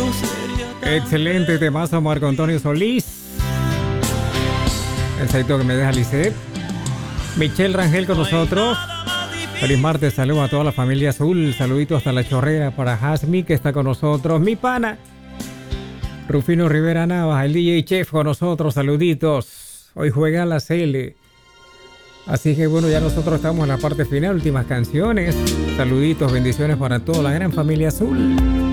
Excelente temazo, Marco Antonio Solís. El saito que me deja Lisset. Michelle Rangel con nosotros. Feliz martes, saludos a toda la familia azul. Saludito hasta la Chorrera para Jasmi, que está con nosotros. Mi pana Rufino Rivera Navas, el DJ Chef con nosotros. Saluditos. Hoy juega la CL. Así que bueno, ya nosotros estamos en la parte final, últimas canciones. Saluditos, bendiciones para toda la gran familia azul.